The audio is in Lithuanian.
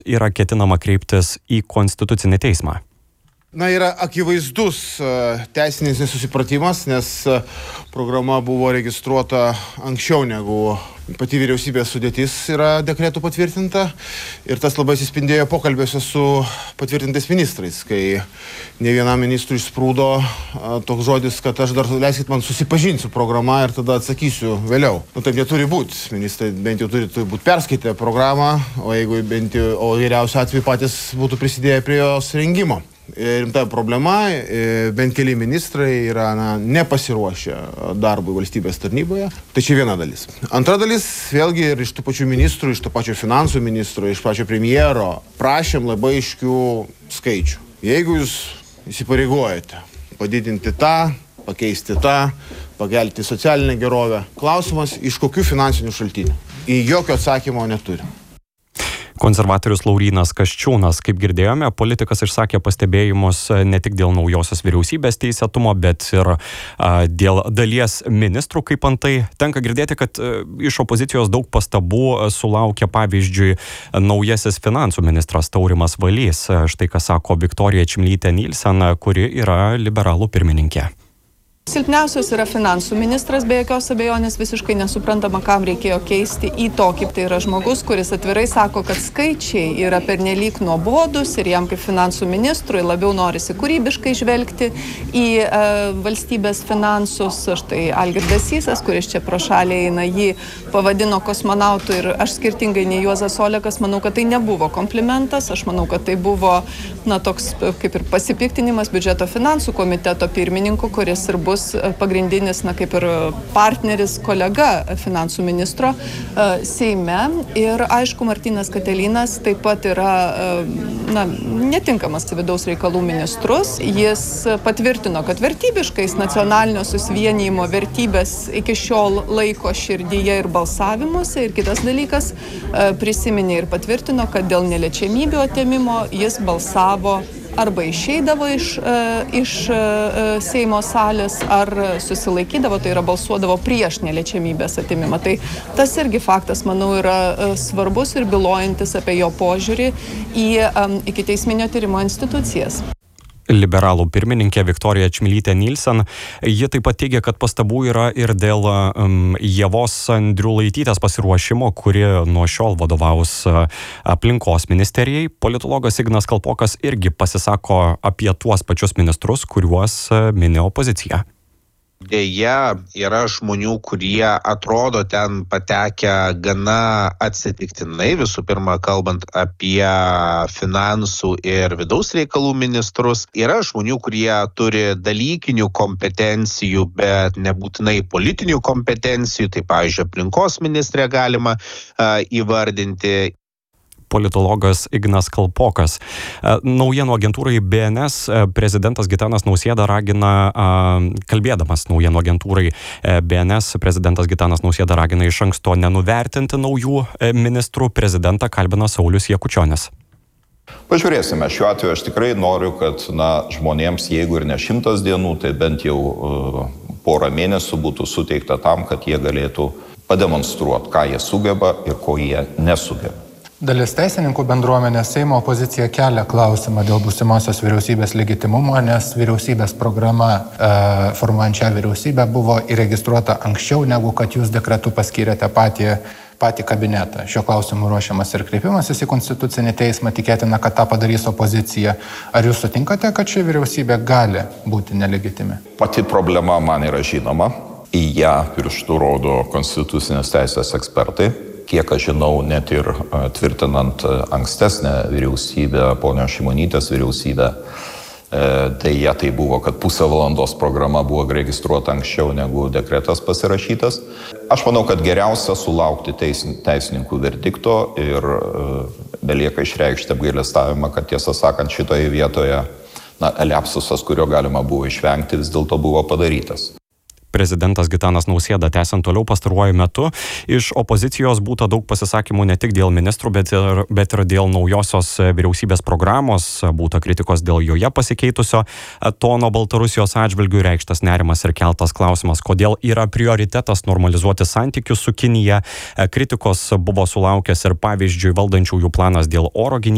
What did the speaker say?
yra ketinama kreiptis į Konstitucinį teismą? Na, yra akivaizdus teisinis nesusipratimas, nes programa buvo registruota anksčiau negu pati vyriausybės sudėtis yra dekretų patvirtinta. Ir tas labai atsispindėjo pokalbėse su patvirtintais ministrais, kai ne vienam ministrui išsprūdo toks žodis, kad aš dar leiskit man susipažinti su programa ir tada atsakysiu vėliau. Nu, taip neturi būti. Ministrai bent jau turi būti perskaitę programą, o jeigu o vyriausiu atveju patys būtų prisidėję prie jos rengimo. Rimta problema, bent keli ministrai yra nepasiruošę darbui valstybės tarnyboje. Tai čia viena dalis. Antra dalis, vėlgi ir iš tų pačių ministrų, iš to pačio finansų ministro, iš pačio premjero, prašėm labai aiškių skaičių. Jeigu jūs įsipareigojate padidinti tą, pakeisti tą, pakelti socialinę gerovę, klausimas, iš kokių finansinių šaltinių. Į jokio atsakymo neturi. Konservatorius Laurynas Kasčiūnas, kaip girdėjome, politikas išsakė pastebėjimus ne tik dėl naujosios vyriausybės teisėtumo, bet ir dėl dalies ministrų, kaip antai. Tenka girdėti, kad iš opozicijos daug pastabų sulaukė, pavyzdžiui, naujasis finansų ministras Taurimas Valys. Štai ką sako Viktorija Čmilytė Nilsen, kuri yra liberalų pirmininkė. Silpniausias yra finansų ministras, be jokios abejonės, visiškai nesuprantama, kam reikėjo keisti į tokį. Tai yra žmogus, kuris atvirai sako, kad skaičiai yra pernelyg nuobodus ir jam kaip finansų ministrui labiau norisi kūrybiškai žvelgti į valstybės finansus. Štai Algirdas Sysas, kuris čia pro šalį eina, jį pavadino kosmonautu ir aš skirtingai nei Juozas Olekas manau, kad tai nebuvo komplimentas. Aš manau, kad tai buvo toks kaip ir pasipiktinimas biudžeto finansų komiteto pirmininku, kuris ir bus pagrindinis, kaip ir partneris, kolega finansų ministro Seime. Ir aišku, Martynas Katilinas taip pat yra netinkamas vidaus reikalų ministrus. Jis patvirtino, kad vertybiškais nacionalinio susivienijimo vertybės iki šiol laiko širdyje ir balsavimuose. Ir kitas dalykas, prisiminė ir patvirtino, kad dėl neliečiamybių atėmimo jis balsavo arba išeidavo iš Seimo salės, ar susilaikydavo, tai yra balsuodavo prieš neliečiamybės atėmimą. Tai tas irgi faktas, manau, yra svarbus ir bylojantis apie jo požiūrį į ikiteisminio tyrimo institucijas. Liberalų pirmininkė Viktorija Čmilytė Nilsen. Ji taip pat teigia, kad pastabų yra ir dėl Ievos Andriulaitytės pasiruošimo, kuri nuo šiol vadovaus aplinkos ministerijai. Politologas Ignas Kalpokas irgi pasisako apie tuos pačius ministrus, kuriuos mini opozicija. Deja, yra žmonių, kurie atrodo ten patekę gana atsitiktinai, visų pirma, kalbant apie finansų ir vidaus reikalų ministrus. Yra žmonių, kurie turi dalykinių kompetencijų, bet nebūtinai politinių kompetencijų, tai pavyzdžiui, aplinkos ministrė galima įvardinti. Politologas Ignas Kalpokas. Naujienų agentūrai BNS prezidentas Gitanas Nausėda ragina, kalbėdamas naujienų agentūrai BNS, prezidentas Gitanas Nausėda ragina iš anksto nenuvertinti naujų ministrų. Prezidentą kalbina Saulius Jakučionis. Pažiūrėsime, šiuo atveju aš tikrai noriu, kad žmonėms, jeigu ir ne 100 dienų, tai bent jau porą mėnesių būtų suteikta tam, kad jie galėtų pademonstruoti, ką jie sugeba ir ko jie nesugeba. Dalis teisininkų bendruomenės Seimo opozicija kelia klausimą dėl būsimosios vyriausybės legitimumo, nes vyriausybės programa formuojančią vyriausybę buvo įregistruota anksčiau, negu kad jūs dekretu paskyrėte patį kabinetą. Šio klausimu ruošiamas ir kreipimasis į Konstitucinį teismą, tikėtina, kad tą padarys opozicija. Ar jūs sutinkate, kad ši vyriausybė gali būti nelegitimi? Pati problema man yra žinoma. Į ją pirštų rodo konstitucinės teisės ekspertai. Kiek aš žinau, net ir tvirtinant ankstesnę vyriausybę, ponios Šimonytės vyriausybę, tai buvo, kad pusę valandos programa buvo registruota anksčiau negu dekretas pasirašytas. Aš manau, kad geriausia sulaukti teisininkų verdikto ir belieka išreikšti apgailestavimą, kad tiesą sakant šitoje vietoje liapsusas, kurio galima buvo išvengti, vis dėlto buvo padarytas. Prezidentas Gitanas Nausėda, tęsiant toliau, pastaruoju metu iš opozicijos būta daug pasisakymų ne tik dėl ministrų, bet ir dėl naujosios vyriausybės programos, būta kritikos dėl joje pasikeitusio tono Baltarusijos atžvilgių, reikštas nerimas ir keltas klausimas, kodėl yra prioritetas normalizuoti santykius su Kinija. Kritikos buvo sulaukęs ir pavyzdžiui valdančiųjų planas dėl oro gynybos.